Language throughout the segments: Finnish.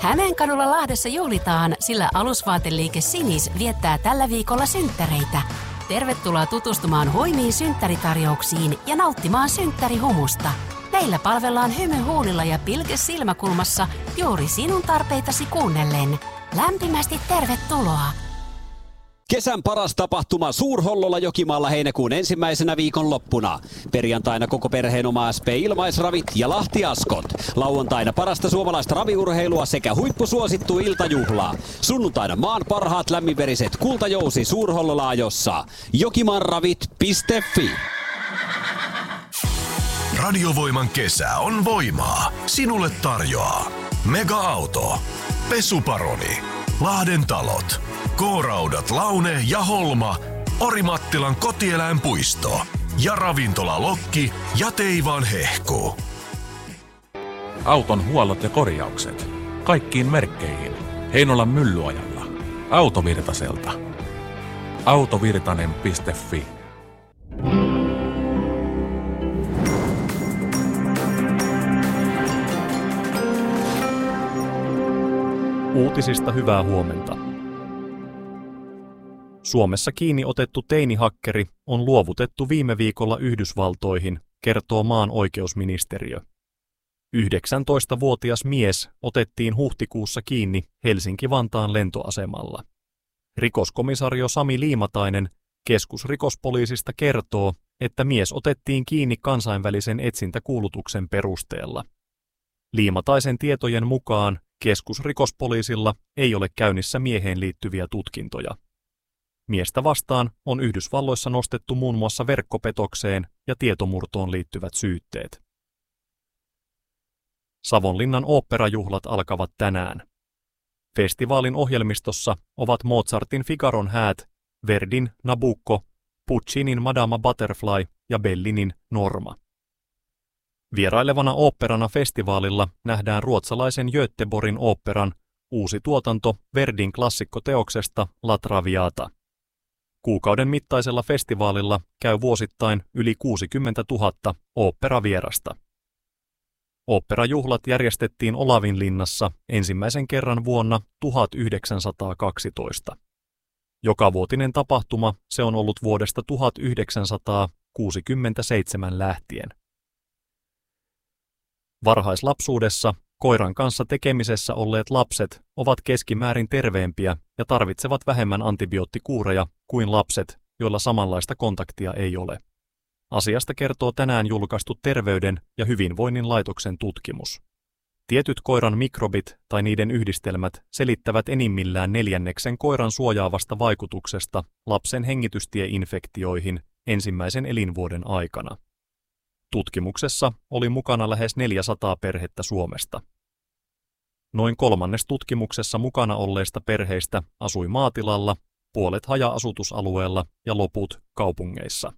Hämeenkadulla Lahdessa juhlitaan, sillä alusvaateliike Sinis viettää tällä viikolla synttäreitä. Tervetuloa tutustumaan huimiin synttäritarjouksiin ja nauttimaan synttärihumusta. Meillä palvellaan hymy huulilla ja pilke silmäkulmassa juuri sinun tarpeitasi kuunnellen. Lämpimästi tervetuloa! Kesän paras tapahtuma Suur-Hollolla Jokimaalla heinäkuun ensimmäisenä viikonloppuna. Perjantaina koko perheen oma SP Ilmaisravit ja Lahti Askot. Lauantaina parasta suomalaista raviurheilua sekä huippusuosittu iltajuhla. Sunnuntaina maan parhaat lämminveriset kultajousi Suur-Hollolaajossa. jokimaanravit.fi. Radiovoiman kesä on voimaa. Sinulle tarjoaa Mega-auto, Pesuparoni, Lahden talot, K-raudat Laune ja Holma, Orimattilan kotieläinpuisto ja ravintola Lokki ja Teivaan hehku. Auton huollot ja korjaukset. Kaikkiin merkkeihin. Heinolan Myllyajalla. Autovirtaselta. Autovirtanen.fi. Uutisista hyvää huomenta. Suomessa kiinni otettu teinihakkeri on luovutettu viime viikolla Yhdysvaltoihin, kertoo maan oikeusministeriö. 19-vuotias mies otettiin huhtikuussa kiinni Helsinki-Vantaan lentoasemalla. Rikoskomisario Sami Liimatainen keskusrikospoliisista kertoo, että mies otettiin kiinni kansainvälisen etsintäkuulutuksen perusteella. Liimataisen tietojen mukaan keskusrikospoliisilla ei ole käynnissä mieheen liittyviä tutkintoja. Miestä vastaan on Yhdysvalloissa nostettu muun muassa verkkopetokseen ja tietomurtoon liittyvät syytteet. Savonlinnan oopperajuhlat alkavat tänään. Festivaalin ohjelmistossa ovat Mozartin Figaron häät, Verdin Nabucco, Puccinin Madama Butterfly ja Bellinin Norma. Vierailevana oopperana festivaalilla nähdään ruotsalaisen Göteborgin oopperan uusi tuotanto Verdin klassikkoteoksesta La Traviata. Kuukauden mittaisella festivaalilla käy vuosittain yli 60 000 oopperavierasta. Oopperajuhlat järjestettiin Olavinlinnassa ensimmäisen kerran vuonna 1912. Jokavuotinen tapahtuma se on ollut vuodesta 1967 lähtien. Varhaislapsuudessa koiran kanssa tekemisessä olleet lapset ovat keskimäärin terveempiä ja tarvitsevat vähemmän antibioottikuureja kuin lapset, joilla samanlaista kontaktia ei ole. Asiasta kertoo tänään julkaistu Terveyden ja hyvinvoinnin laitoksen tutkimus. Tietyt koiran mikrobit tai niiden yhdistelmät selittävät enimmillään 1/4 koiran suojaavasta vaikutuksesta lapsen hengitystieinfektioihin ensimmäisen elinvuoden aikana. Tutkimuksessa oli mukana lähes 400 perhettä Suomesta. Noin kolmannes tutkimuksessa mukana olleista perheistä asui maatilalla, puolet haja-asutusalueella ja loput kaupungeissa.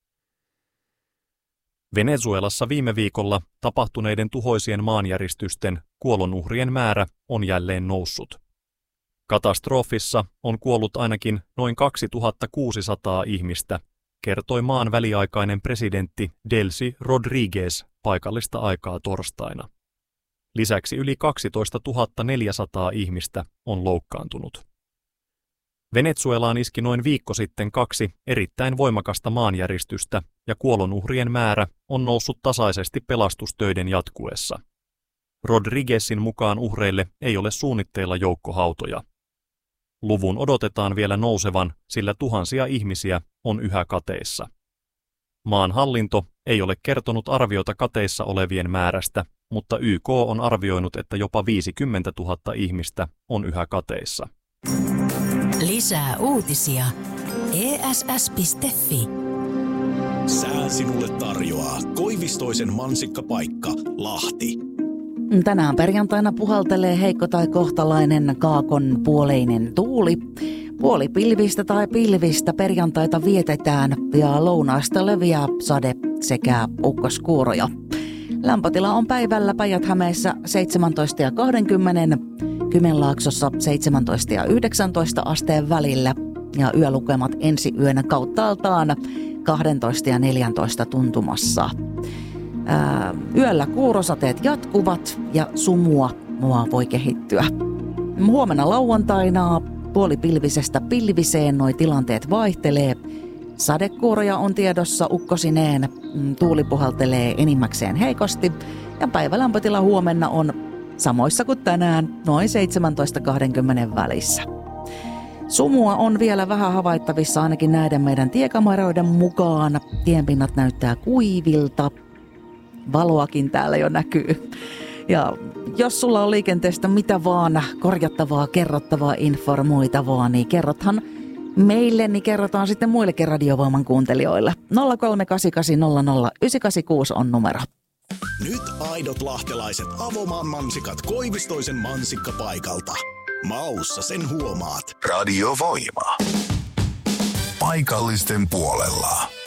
Venezuelassa viime viikolla tapahtuneiden tuhoisien maanjäristysten kuolonuhrien määrä on jälleen noussut. Katastrofissa on kuollut ainakin noin 2600 ihmistä, kertoi maan väliaikainen presidentti Delcy Rodriguez paikallista aikaa torstaina. Lisäksi yli 12 400 ihmistä on loukkaantunut. Venezuelaan iski noin viikko sitten 2 erittäin voimakasta maanjäristystä ja kuolonuhrien määrä on noussut tasaisesti pelastustöiden jatkuessa. Rodriguezin mukaan uhreille ei ole suunnitteilla joukkohautoja. Luvun odotetaan vielä nousevan, sillä tuhansia ihmisiä on yhä kateissa. Maan hallinto ei ole kertonut arviota kateissa olevien määrästä, mutta YK on arvioinut, että jopa 50 000 ihmistä on yhä kateissa. Lisää uutisia. ESS.fi. Sää sinulle tarjoaa Koivistoisen mansikkapaikka Lahti. Tänään perjantaina puhaltelee heikko tai kohtalainen kaakon puoleinen tuuli. Puolipilvistä tai pilvistä perjantaita vietetään ja lounaasta leviää sade sekä ukkoskuuroja. Lämpötila on päivällä Päijät-Hämeessä 17 ja 20, Kymenlaaksossa 17 ja 19 asteen välillä ja yölukemat ensi yönä kauttaaltaan 12 ja 14 tuntumassa. Yöllä kuurosateet jatkuvat ja sumua voi kehittyä. Huomenna lauantaina puolipilvisestä pilviseen noi tilanteet vaihtelee. Sadekuuroja on tiedossa ukkosineen, tuuli puhaltelee enimmäkseen heikosti ja päivälämpötila huomenna on samoissa kuin tänään noin 17-20 välissä. Sumua on vielä vähän havaittavissa ainakin näiden meidän tiekameroiden mukaan. Tienpinnat näyttää kuivilta. Valoakin täällä jo näkyy. Ja jos sulla on liikenteestä mitä vaan korjattavaa, kerrottavaa, informoitavaa, niin kerrothan meille, niin kerrotaan sitten muillekin Radiovoiman kuuntelijoille. 038800986 on numero. Nyt aidot lahtelaiset Avomaan mansikat Koivistoisen mansikkapaikalta. Maussa sen huomaat. Radiovoima. Paikallisten puolella.